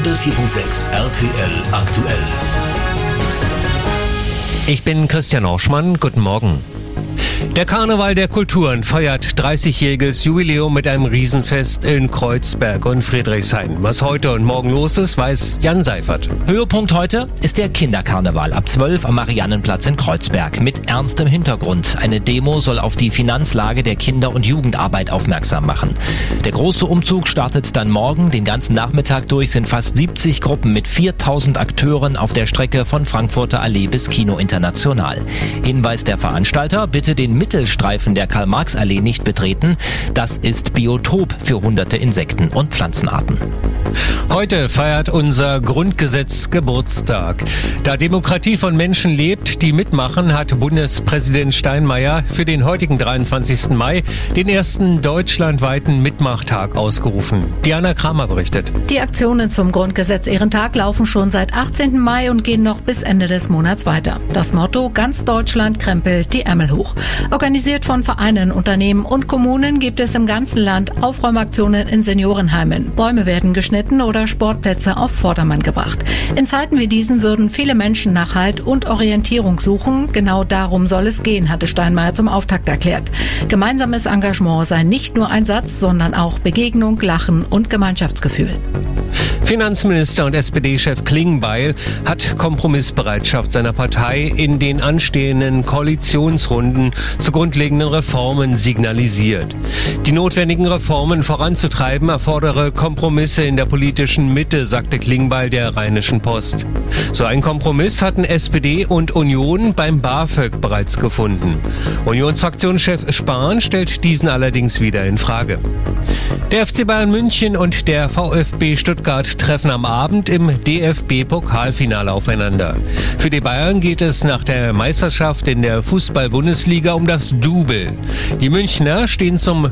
104.6 RTL aktuell. Ich bin Christian Orschmann, guten Morgen. Der Karneval der Kulturen feiert 30-jähriges Jubiläum mit einem Riesenfest in Kreuzberg und Friedrichshain. Was heute und morgen los ist, weiß Jan Seifert. Höhepunkt heute ist der Kinderkarneval ab 12 am Mariannenplatz in Kreuzberg mit ernstem Hintergrund. Eine Demo soll auf die Finanzlage der Kinder- und Jugendarbeit aufmerksam machen. Der große Umzug startet dann morgen. Den ganzen Nachmittag durch sind fast 70 Gruppen mit 4000 Akteuren auf der Strecke von Frankfurter Allee bis Kino International. Hinweis der Veranstalter: bitte den Mittelstreifen der Karl-Marx-Allee nicht betreten. Das ist Biotop für hunderte Insekten- und Pflanzenarten. Heute feiert unser Grundgesetz Geburtstag. Da Demokratie von Menschen lebt, die mitmachen, hat Bundespräsident Steinmeier für den heutigen 23. Mai den ersten deutschlandweiten Mitmachtag ausgerufen. Diana Kramer berichtet. Die Aktionen zum Grundgesetz-Ehrentag laufen schon seit 18. Mai und gehen noch bis Ende des Monats weiter. Das Motto: ganz Deutschland krempelt die Ärmel hoch. Organisiert von Vereinen, Unternehmen und Kommunen gibt es im ganzen Land Aufräumaktionen in Seniorenheimen. Bäume werden geschnitten oder Sportplätze auf Vordermann gebracht. In Zeiten wie diesen würden viele Menschen nach Halt und Orientierung suchen. Genau darum soll es gehen, hatte Steinmeier zum Auftakt erklärt. Gemeinsames Engagement sei nicht nur ein Satz, sondern auch Begegnung, Lachen und Gemeinschaftsgefühl. Finanzminister und SPD-Chef Klingbeil hat Kompromissbereitschaft seiner Partei in den anstehenden Koalitionsrunden zu grundlegenden Reformen signalisiert. Die notwendigen Reformen voranzutreiben erfordere Kompromisse in der politischen Mitte, sagte Klingbeil der Rheinischen Post. So einen Kompromiss hatten SPD und Union beim BAföG bereits gefunden. Unionsfraktionschef Spahn stellt diesen allerdings wieder in Frage. Der FC Bayern München und der VfB Stuttgart treffen am Abend im DFB-Pokalfinale aufeinander. Für die Bayern geht es nach der Meisterschaft in der Fußball-Bundesliga um das Double. Die Münchner stehen zum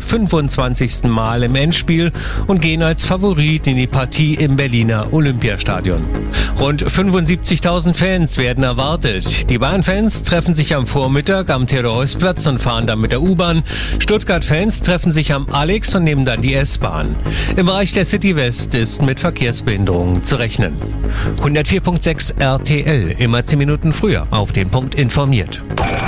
25. Mal im Endspiel und gehen als Favorit in die Partie im Berliner Olympiastadion. Rund 75.000 Fans werden erwartet. Die Bayern-Fans treffen sich am Vormittag am Theodor-Heuss-Platz und fahren dann mit der U-Bahn. Stuttgart-Fans treffen sich am Alex und nehmen dann die S-Bahn. Im Bereich der City West ist mit Verkehrsbehinderungen zu rechnen. 104.6 RTL, immer 10 Minuten früher auf den Punkt informiert.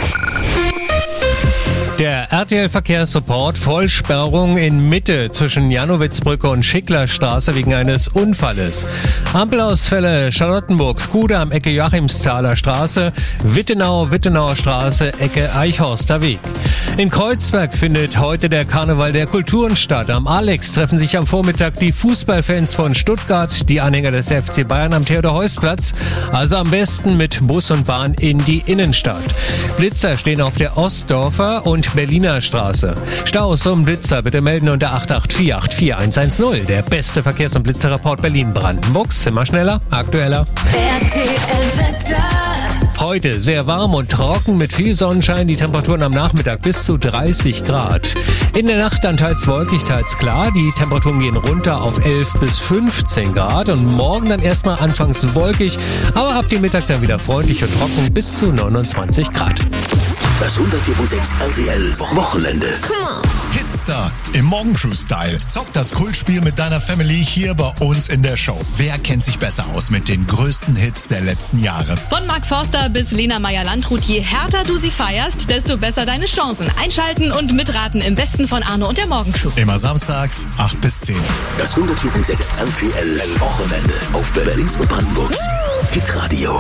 Der RTL-Verkehrssupport: Vollsperrung in Mitte zwischen Janowitzbrücke und Schicklerstraße wegen eines Unfalles. Ampelausfälle Charlottenburg-Kude am Ecke Joachimsthaler Straße, Wittenauer Straße, Ecke Eichhorster Weg. In Kreuzberg findet heute der Karneval der Kulturen statt. Am Alex treffen sich am Vormittag die Fußballfans von Stuttgart, die Anhänger des FC Bayern am Theodor-Heuss-Platz. Also am besten mit Bus und Bahn in die Innenstadt. Blitzer stehen auf der Ostdorfer und Berliner Straße. Staus um Blitzer bitte melden unter 884 84110. Der beste Verkehrs- und Blitzerreport Berlin-Brandenburgs. Immer schneller, aktueller. RTL-Wetter. Heute sehr warm und trocken mit viel Sonnenschein. Die Temperaturen am Nachmittag bis zu 30 Grad. In der Nacht dann teils wolkig, teils klar. Die Temperaturen gehen runter auf 11 bis 15 Grad. Und morgen dann erstmal anfangs wolkig, aber ab dem Mittag dann wieder freundlich und trocken bis zu 29 Grad. Das 104.6 RTL Wochenende. Hitstar im Morgencrew-Style. Zock das Kultspiel mit deiner Family hier bei uns in der Show. Wer kennt sich besser aus mit den größten Hits der letzten Jahre? Von Mark Forster bis Lena Meyer-Landrut, je härter du sie feierst, desto besser deine Chancen. Einschalten und mitraten im Besten von Arno und der Morgencrew. Immer samstags, 8 bis 10. Das 104.6 RTL Wochenende auf Berlins und Brandenburgs Hitradio.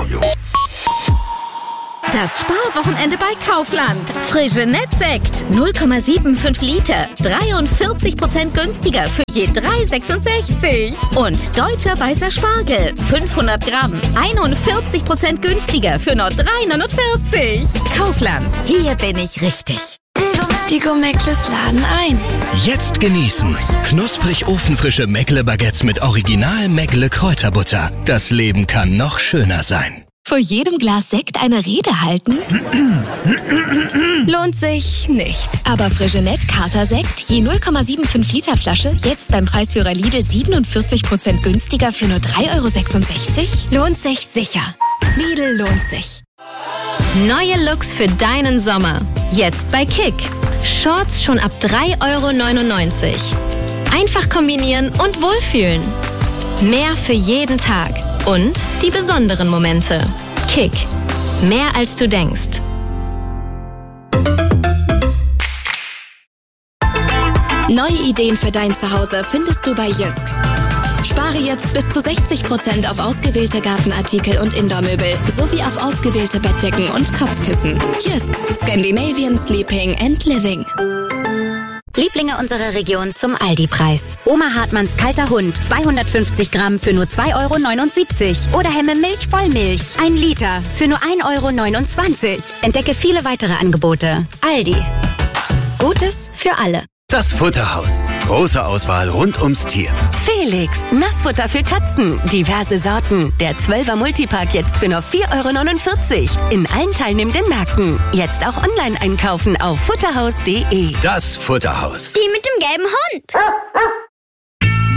Das Sparwochenende bei Kaufland. Frisinet-Sekt 0,75 Liter. 43% günstiger für je 3,66. Und deutscher weißer Spargel 500 Gramm. 41% günstiger für nur 3,49. Kaufland. Hier bin ich richtig. Die Go-Meckles laden ein. Jetzt genießen. Knusprig ofenfrische Meckle-Baguettes mit Original Meckle-Kräuterbutter. Das Leben kann noch schöner sein. Vor jedem Glas Sekt eine Rede halten? Lohnt sich nicht. Aber Frisinet Kater-Sekt, je 0,75 Liter Flasche, jetzt beim Preisführer Lidl 47% günstiger für nur 3,66 €? Lohnt sich sicher. Lidl lohnt sich. Neue Looks für deinen Sommer. Jetzt bei Kick. Shorts schon ab 3,99 €. Einfach kombinieren und wohlfühlen. Mehr für jeden Tag. Und die besonderen Momente. Kick. Mehr als du denkst. Neue Ideen für dein Zuhause findest du bei Jysk. Spare jetzt bis zu 60% auf ausgewählte Gartenartikel und Indoormöbel sowie auf ausgewählte Bettdecken und Kopfkissen. Jysk. Scandinavian Sleeping and Living. Lieblinge unserer Region zum Aldi-Preis. Oma Hartmanns kalter Hund, 250 Gramm für nur 2,79 € Oder Hemme Milch Vollmilch, 1 Liter für nur 1,29 €. Entdecke viele weitere Angebote. Aldi. Gutes für alle. Das Futterhaus. Große Auswahl rund ums Tier. Felix, Nassfutter für Katzen. Diverse Sorten. Der 12er Multipack jetzt für nur 4,49 € in allen teilnehmenden Märkten. Jetzt auch online einkaufen auf futterhaus.de. Das Futterhaus. Die mit dem gelben Hund.